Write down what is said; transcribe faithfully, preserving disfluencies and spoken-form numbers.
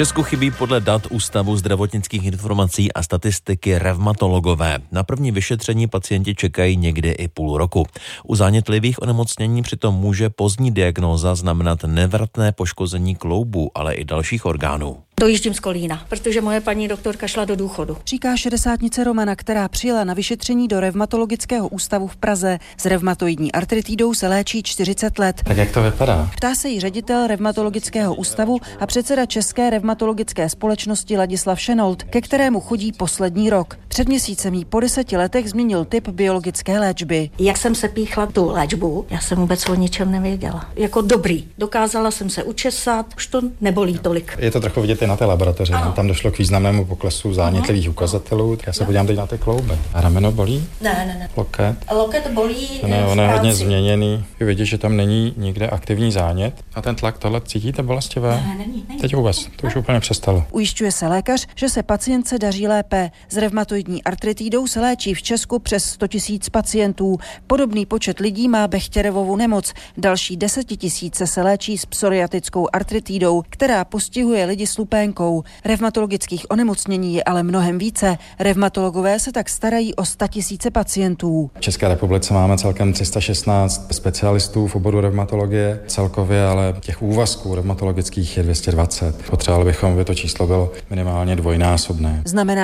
Česku chybí podle dat Ústavu zdravotnických informací a statistiky revmatologové. Na první vyšetření pacienti čekají někdy i půl roku. U zánětlivých onemocnění přitom může pozdní diagnóza znamenat nevratné poškození kloubů, ale i dalších orgánů. Dojíždím z Kolína, protože moje paní doktorka šla do důchodu. Říká šedesátnice Romana, která přijela na vyšetření do revmatologického ústavu v Praze. S revmatoidní artritidou se léčí čtyřicet let. Tak jak to vypadá? Ptá se jí ředitel revmatologického ústavu a předseda České revmatologické společnosti Ladislav Šenold, ke kterému chodí poslední rok. Před měsícem jí po deseti letech změnil typ biologické léčby. Jak jsem se píchla tu léčbu, já jsem vůbec o ničem nevěděla. Jako dobrý. Dokázala jsem se učesat, už to nebolí tolik. Je to trochu vidět i na té laboratoři. Ano. Tam došlo k významnému poklesu zánětlivých ukazatelů. Já se podívám teď na ty klouby. A rameno bolí? Ne, ne, ne. Loket? Loket bolí. Ne, on je hodně změněný. Je vidět, že tam není nikde aktivní zánět. A ten tlak, tohle cítíte bolestivé? Ne, není, není. Teď vůbec, to už úplně přestalo. Ujišťuje se lékař, že se pacientce daří lépe. S revmatoidní artritidou se léčí v Česku přes sto tisíc pacientů. Podobný počet lidí má Bechterevovu nemoc. Další desetitisíce se léčí s psoriatickou artritidou, která postihuje lidi s lupénkou. Revmatologických onemocnění je ale mnohem více. Revmatologové se tak starají o statisíce pacientů. V České republice máme celkem tři sta šestnáct specialistů v oboru revmatologie. Celkově ale těch úvazků revmatologických je dvě stě dvacet. Potřebovali bychom, aby to číslo bylo minimálně dvojnásobné. Znamená